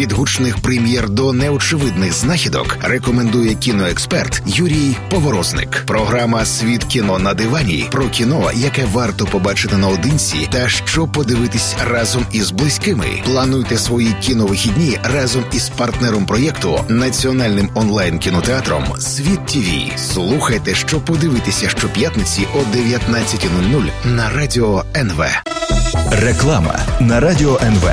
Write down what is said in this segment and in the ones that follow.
Від гучних прем'єр до неочевидних знахідок рекомендує кіноексперт Юрій Поворозник. Програма «Світ кіно на дивані» про кіно, яке варто побачити наодинці та що подивитись разом із близькими. Плануйте свої кіновихідні разом із партнером проєкту – національним онлайн-кінотеатром «Світ ТВ». Слухайте, що подивитися щоп'ятниці о 19:00 на Радіо НВ. Реклама на Радіо НВ.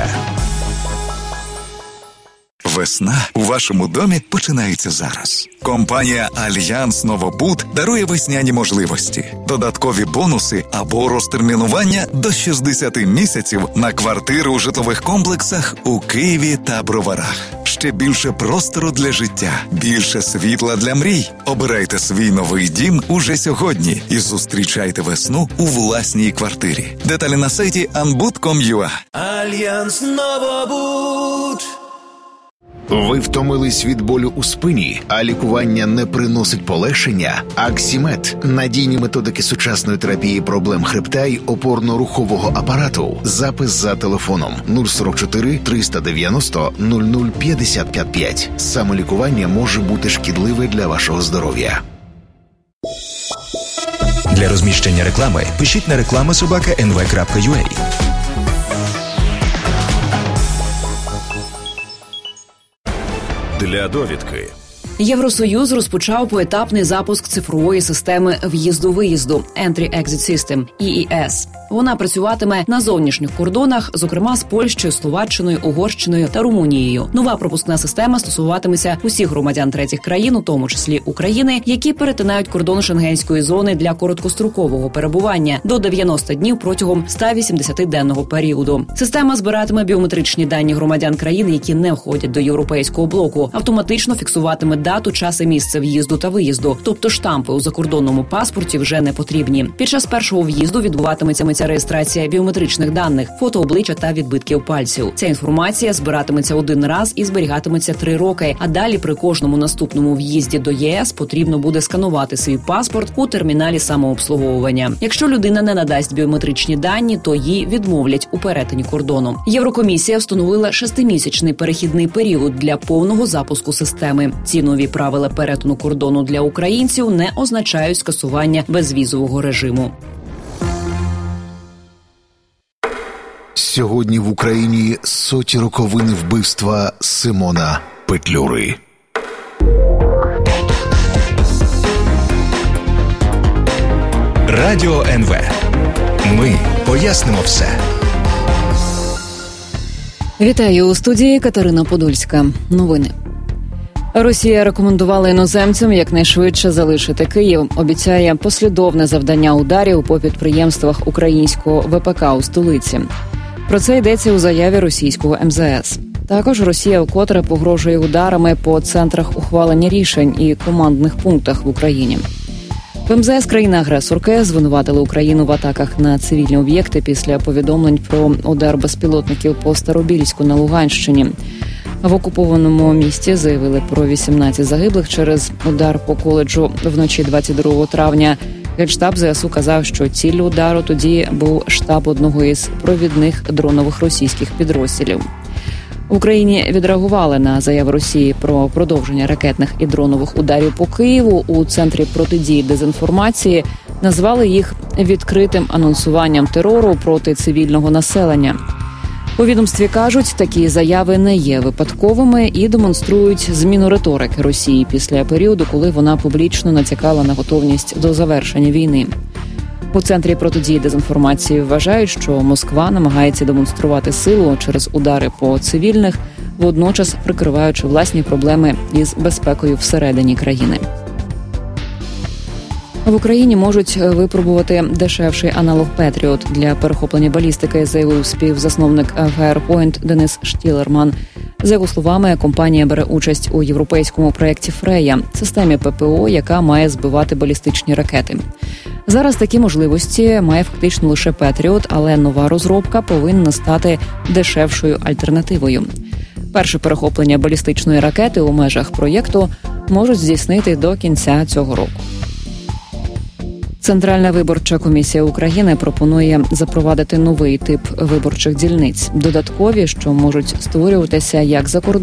Весна у вашому домі починається зараз. Компанія «Альянс Новобуд» дарує весняні можливості, додаткові бонуси або розтермінування до 60 місяців на квартири у житлових комплексах у Києві та Броварах. Ще більше простору для життя, більше світла для мрій. Обирайте свій новий дім уже сьогодні і зустрічайте весну у власній квартирі. Деталі на сайті anbud.com.ua. Альянс Новобуд. Ви втомились від болю у спині, а лікування не приносить полегшення? Аксімед – надійні методики сучасної терапії проблем хребта й опорно-рухового апарату. Запис за телефоном 044 390 0055. Самолікування може бути шкідливе для вашого здоров'я. Для розміщення реклами пишіть на reklama@nv.ua. Для довідки. Євросоюз розпочав поетапний запуск цифрової системи в'їзду-виїзду Entry-Exit System (EES). Вона працюватиме на зовнішніх кордонах, зокрема з Польщею, Словаччиною, Угорщиною та Румунією. Нова пропускна система стосуватиметься усіх громадян третіх країн, у тому числі України, які перетинають кордон шенгенської зони для короткострокового перебування до 90 днів протягом 180-денного періоду. Система збиратиме біометричні дані громадян країн, які не входять до європейського блоку, автоматично фіксуватиме дату, час і місце в'їзду та виїзду, тобто штампи у закордонному паспорті вже не потрібні. Під час першого в'їзду відбуватиметься реєстрація біометричних даних, фото обличчя та відбитків пальців. Ця інформація збиратиметься один раз і зберігатиметься 3 роки, а далі при кожному наступному в'їзді до ЄС потрібно буде сканувати свій паспорт у терміналі самообслуговування. Якщо людина не надасть біометричні дані, то їй відмовлять у перетині кордону. Єврокомісія встановила 6-місячний перехідний період для повного запуску системи. Ці нові правила перетину кордону для українців не означають скасування безвізового режиму. Сьогодні в Україні соті роковини вбивства Симона Петлюри. Радіо НВ. Ми пояснимо все. Вітаю, у студії Катерина Подольська. Новини. Росія рекомендувала іноземцям якнайшвидше залишити Київ. Обіцяє послідовне завдання ударів по підприємствах українського ВПК у столиці. Про це йдеться у заяві російського МЗС. Також Росія вкотре погрожує ударами по центрах ухвалення рішень і командних пунктах в Україні. В МЗС країни-агресорки звинуватили Україну в атаках на цивільні об'єкти після повідомлень про удар безпілотників по Старобільську на Луганщині. В окупованому місті заявили про 18 загиблих через удар по коледжу вночі 22 травня. Генштаб ЗСУ казав, що ціллю удару тоді був штаб одного із провідних дронових російських підрозділів. В Україні відреагували на заяву Росії про продовження ракетних і дронових ударів по Києву. У Центрі протидії дезінформації назвали їх відкритим анонсуванням терору проти цивільного населення. У відомстві кажуть, такі заяви не є випадковими і демонструють зміну риторики Росії після періоду, коли вона публічно натякала на готовність до завершення війни. У Центрі протидії дезінформації вважають, що Москва намагається демонструвати силу через удари по цивільних, водночас прикриваючи власні проблеми із безпекою всередині країни. В Україні можуть випробувати дешевший аналог «Петріот» для перехоплення балістики, заявив співзасновник Firepoint Денис Штілерман. За його словами, компанія бере участь у європейському проєкті «Фрея» – системі ППО, яка має збивати балістичні ракети. Зараз такі можливості має фактично лише «Петріот», але нова розробка повинна стати дешевшою альтернативою. Перше перехоплення балістичної ракети у межах проєкту можуть здійснити до кінця цього року. Центральна виборча комісія України пропонує запровадити новий тип виборчих дільниць – додаткові, що можуть створюватися як за кордоном,